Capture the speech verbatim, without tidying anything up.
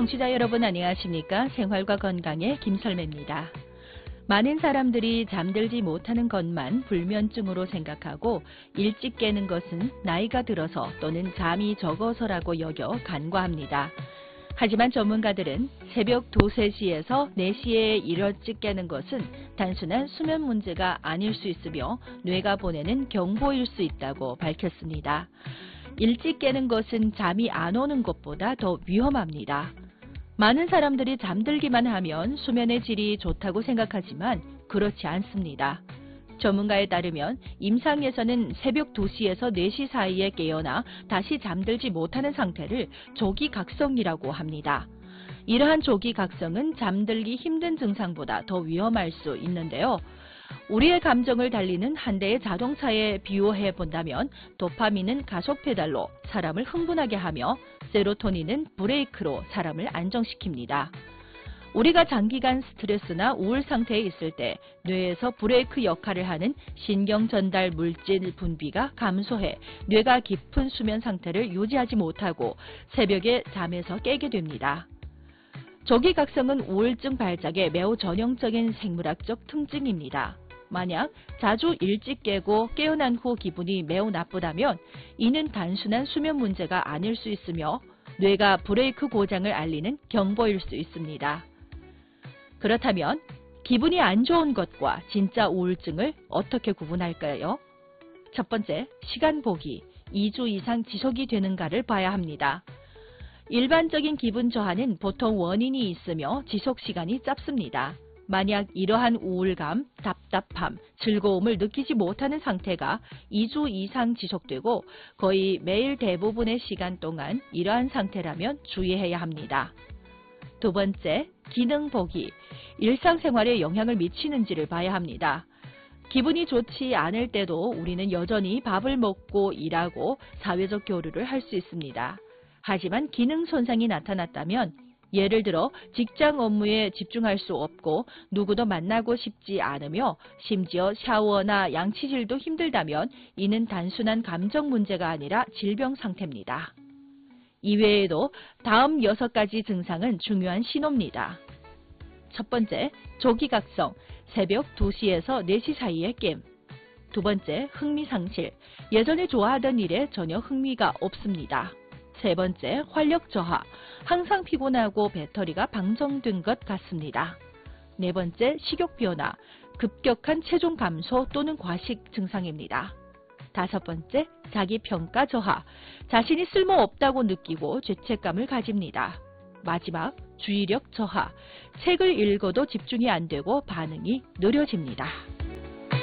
청취자 여러분 안녕하십니까? 생활과 건강의 김설매입니다. 많은 사람들이 잠들지 못하는 것만 불면증으로 생각하고 일찍 깨는 것은 나이가 들어서 또는 잠이 적어서라고 여겨 간과합니다. 하지만 전문가들은 새벽 두, 세 시에서 네 시에 일찍 깨는 것은 단순한 수면 문제가 아닐 수 있으며 뇌가 보내는 경보일 수 있다고 밝혔습니다. 일찍 깨는 것은 잠이 안 오는 것보다 더 위험합니다. 많은 사람들이 잠들기만 하면 수면의 질이 좋다고 생각하지만 그렇지 않습니다. 전문가에 따르면 임상에서는 새벽 두 시에서 네 시 사이에 깨어나 다시 잠들지 못하는 상태를 조기각성이라고 합니다. 이러한 조기각성은 잠들기 힘든 증상보다 더 위험할 수 있는데요. 우리의 감정을 달리는 한 대의 자동차에 비유해 본다면 도파민은 가속 페달로 사람을 흥분하게 하며 세로토닌은 브레이크로 사람을 안정시킵니다. 우리가 장기간 스트레스나 우울 상태에 있을 때 뇌에서 브레이크 역할을 하는 신경 전달 물질 분비가 감소해 뇌가 깊은 수면 상태를 유지하지 못하고 새벽에 잠에서 깨게 됩니다. 조기각성은 우울증 발작의 매우 전형적인 생물학적 특징입니다. 만약 자주 일찍 깨고 깨어난 후 기분이 매우 나쁘다면 이는 단순한 수면 문제가 아닐 수 있으며 뇌가 브레이크 고장을 알리는 경보일 수 있습니다. 그렇다면 기분이 안 좋은 것과 진짜 우울증을 어떻게 구분할까요? 첫 번째, 시간 보기, 이 주 이상 지속이 되는가를 봐야 합니다. 일반적인 기분 저하는 보통 원인이 있으며 지속 시간이 짧습니다. 만약 이러한 우울감, 답답함, 즐거움을 느끼지 못하는 상태가 이 주 이상 지속되고 거의 매일 대부분의 시간 동안 이러한 상태라면 주의해야 합니다. 두 번째, 기능 보기, 일상생활에 영향을 미치는지를 봐야 합니다. 기분이 좋지 않을 때도 우리는 여전히 밥을 먹고 일하고 사회적 교류를 할 수 있습니다. 하지만 기능 손상이 나타났다면 예를 들어 직장 업무에 집중할 수 없고 누구도 만나고 싶지 않으며 심지어 샤워나 양치질도 힘들다면 이는 단순한 감정 문제가 아니라 질병 상태입니다. 이외에도 다음 여섯 가지 증상은 중요한 신호입니다. 첫 번째, 조기각성, 새벽 두 시에서 네 시 사이에 깸. 두 번째, 흥미상실, 예전에 좋아하던 일에 전혀 흥미가 없습니다. 세 번째, 활력 저하, 항상 피곤하고 배터리가 방전된 것 같습니다. 네 번째, 식욕 변화, 급격한 체중 감소 또는 과식 증상입니다. 다섯 번째, 자기평가 저하, 자신이 쓸모없다고 느끼고 죄책감을 가집니다. 마지막, 주의력 저하, 책을 읽어도 집중이 안 되고 반응이 느려집니다.